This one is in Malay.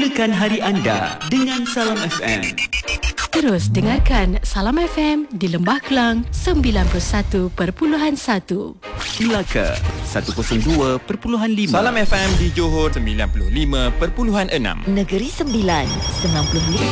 Mulakan hari anda dengan Salam FM. Terus dengarkan Salam FM di Lembah Kelang 91.1. Melaka 102.5. Salam FM di Johor 95.6. Negeri Sembilan 95.